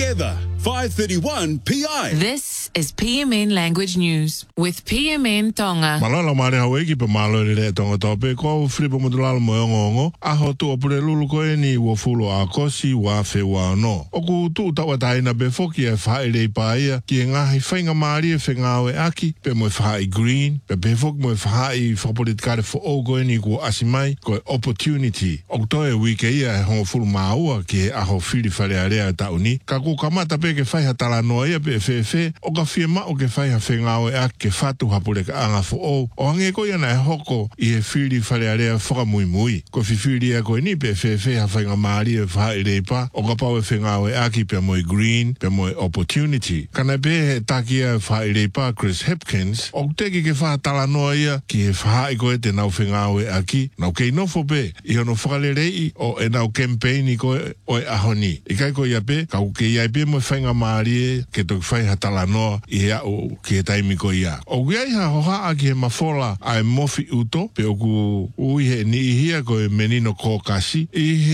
together. 5:31 PI. This is PMN Language News with PMN Tonga. Malala mare haweki pe malo le tonga tope ko fripo modulalo moyongo aho tu opure lulu ko eni wo fulo akosi wa fe wa no. Oku tu tawa taina be foki e fa ile paia ki nga hi fainga mari e fengawe aki pe mo fa green pe fok mo fa I fa politika fo ogo eni ko asimai ko opportunity. Okto e wike ia ho fulo maua ki aho fili fale area ta uni ka ku kamata pe ke fai hatala noia pe fefe o ka firma o ke fai ha fengawe a ke fatu hapule ka anga fo o hange ko yana e hoko I e fili fale area foka mui ko fifili e ko ni pe fefe ha fai ngamari e fa ile pa o ka pawe fengawe a ki pe moi green pe moi opportunity kana pe takia fa ile pa Chris Hipkins o teki ke fa hatala noia ki e fa I ko e te nau fengawe a ki nau kei nofo pe I ono whakalelei o e nau campaign I ko o e ahoni I kai ko ia pe ka uke ia pe mo whainga maari ke tok whai hatala noa I o ke taimi ko ia. O giai ha hoha a ki he mafola ai mofi uto pe oku ui he ni ihia ko e menino kokasi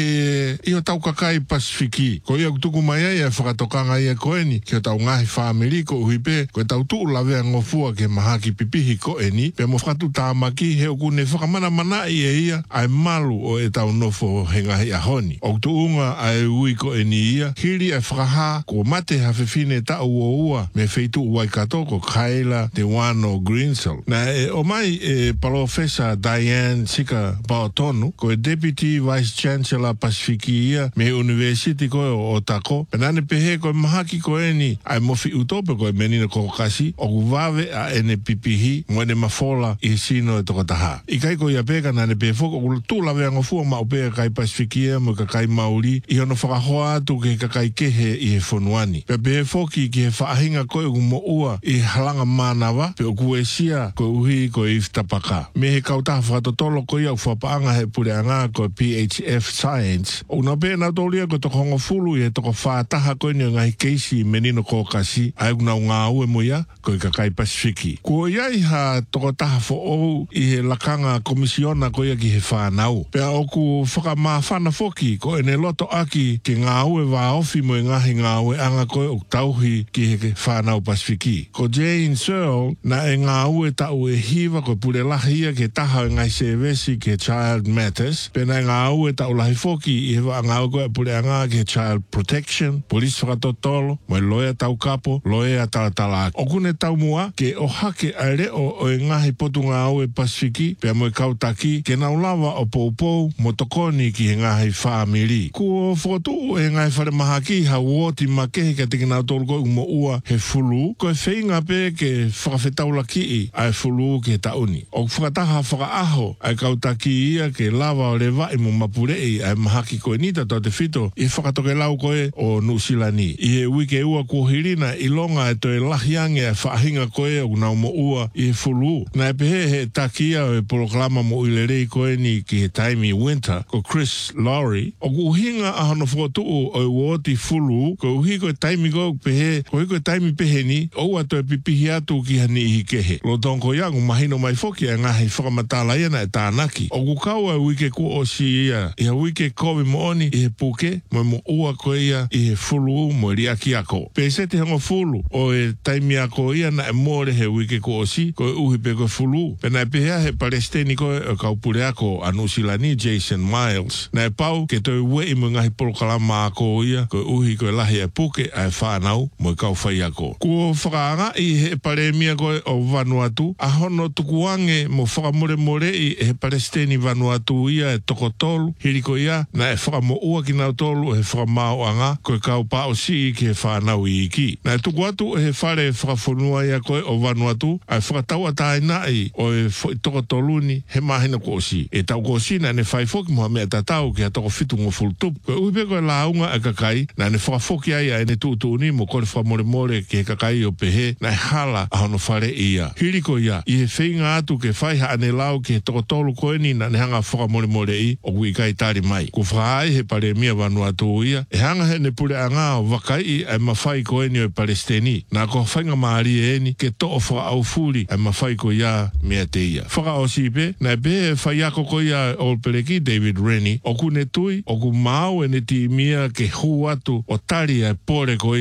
I o tau kakai Pasifiki. Ko ia kutuku mai ai e whakatokanga ia ko eni ke o tau ngahi whamiri ko uhi pe ko e tau tuu lawea ngofua ke mahaki pipihi ko eni pe mo whakatu tāmaki he oku ne whakamana mana I e ia ai malu o e tau nofo he ngahi ahoni. O tuunga ai ui ko eni ia hiri ai whakaha ko mate hawhewhine ta ua me feitu uai kato ko Kaila Te Wano Greensell. Na o mai Professor Diane Sika Baotonu ko e Deputy Vice Chancellor Pasifiki ia me University ko o Otako. Penane pehe ko mahaki ko eni ai mofi utope ko e menina ko kasi o kuwawe a ene pipihi mwene mafola I sino e toko taha. Ikai ko ia peka nane pehe foko o tu lawe angofua ma upea kai Pasifiki ia mo kakai mauri I ono whakahoa atu ke kakai kehe I he fonuani. Pe foki ki he whaahinga koe umo ua I halanga manawa pe o kuesia ko uhi ko I ftapaka. Me he kautaha whakatotolo ko ia whapaanga he pureanga ko PHF Science. O na pe na tolia ko toko hongo fulu I he toko whaataha koe ni ngahi keisi menino ko kasi ai una ngā ue mo ia ko I kakai Pasifiki. Ko iai ha toko taha fo o I he lakanga komisiona ko ia ki he whanau. Pea o ku whakamawhana foki ko ene loto aki ke ngā ue wa ofi mo ngahi ngā ue anga koe o tauhi ki he whanau Pasifiki. Ko Jane Searle na e ngā ue tau e hiwa ko pule lahia ke taha ngai sevesi ke Child Matters. Pena e ngā ue tau lahi foki I he wa ngā ue koe pule anga ke Child Protection, Police whakatotolo, mo e loea tau kapo, loea talatala. O kune tau mua ke o hake a reo o e ngahi potu ngā ue Pasifiki, pea mo e kautaki ke naulawa o poupou mo tokoni ki he ngahi whaamiri. Ko whotu e ngai whare mahaki ha woti makehi ka tiki nau tolu koe umo ua he fulu, ko e whainga pe ke whakawhetaula ki ai fulu ke tauni. O whakataha whakaaho ai kautaki ia ke lawa o le vai mo mapurei ai mahaki koe nita to te whito I whakatoke lau koe o Nusilani. I he wike ua kuhirina I longa e to e lahiange ai whaahinga koe o nau mo ua I he fulu. Na e pehe he takia o e proklama mo ilerei koe ni ki he taimi winter ko Chris Lowry. O kuhinga ahano whotu o e woti fulu ko uhi ko taimi ko pehe ko ko taimi pehe ni o ato e pipihi atu ki hani I kehe. Lo tonko yangu mahino mai foki a ngahi whakamatala iana e tānaki. O kukaua wike ku o si ia I ha wike kovi mo oni I he puke mo ua ko ia I he fulu mo riaki ako. Pe se te hango fulu o e taimi ako ia na e more he wike ku o si ko uhi pe ko fulu. Pe na e pehea he palestini ko e kaupure ako a Nusilani Jason Miles. Na e pau ke toi wei mo ngahi polokalama ako ia ko uhi ko e lahi e puke a e whanau mo e kau whai ako. Ko whakaanga I he paremia ko o Vanuatu a hono tukuange mo whakamore I he palestini Vanuatu ia e tokotolu hiri ko ia na e whakamo ua ki nau tolu he whakamao anga ko e kau pao si ki he whanau I iki. Na e tukuatu he whare whakafonua ia koe o Vanuatu a e whakataua taina o e tokotoluni he mahina ko si. E tau ko si na ne whaifoki moha mea tatau ki a toko fitu ngo fultup. Ko uipe ko e launga e kakai na ne whakafoki ai a e ne tuutuni mo kore whamore ki he kakai o pehe na e hala a hono whare ia. Hiri ko ia I he whainga atu ke whaiha ane lau ki he tokotolu koe ni na ne hanga whakamore I o kui kai tari mai. Ko whaai he paremia Vanuatu ia e hanga he ne pule anga o wakai ai mawhai koe ni o Palestini. Na ko whainga maari e ni ke to o whaka au furi ai mawhai ko ia mea te ia. Whaka o sipe na e be whaiako ko ia o peleki David Rennie o ku ne tui o ku mau e ne ti mia ke hu atu o tari ai pore ko